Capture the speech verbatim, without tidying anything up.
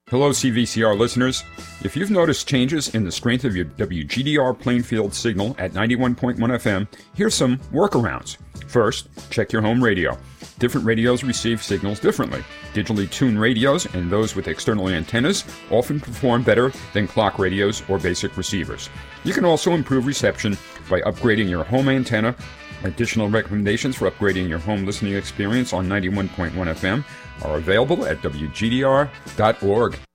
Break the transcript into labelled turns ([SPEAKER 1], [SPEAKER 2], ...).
[SPEAKER 1] Hello, C V C R listeners. If you've noticed changes in the strength of your W G D R Plainfield signal at ninety-one point one F M, here's some workarounds. First, check your home radio. Different radios receive signals differently. Digitally tuned radios and those with external antennas often perform better than clock radios or basic receivers. You can also improve reception by upgrading your home antenna. Additional recommendations for upgrading your home listening experience on ninety-one point one F M are available at W G D R dot org.